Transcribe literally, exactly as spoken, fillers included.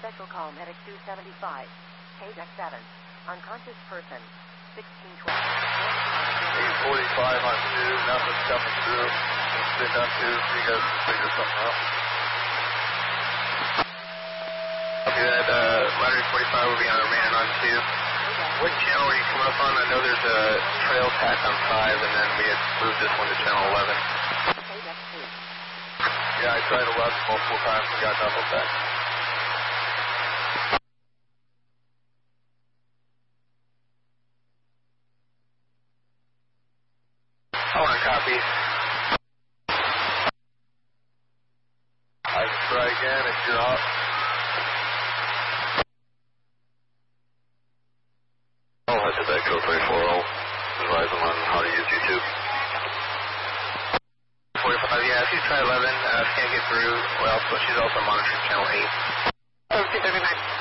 Special call medic two seventy-five. K deck seven. Unconscious person. sixteen twelve. eight forty-five on two. Nothing's coming through. Let's stick on two so you guys can figure something out. Copy that. Uh, Ladder forty-five will be on remaining on two. What channel are you coming up on? I know there's a trail tack on five, and then we had moved this one to channel eleven. K deck two. Yeah, I tried eleven multiple times and got nothing back. I want to copy. I can try again if you're up. I'll head to that Echo three forty. Advise them on how to use YouTube. forty-five, yeah, if you try eleven, uh, can't get through, well, so she's also monitoring channel eight. Oh, two thirty-nine.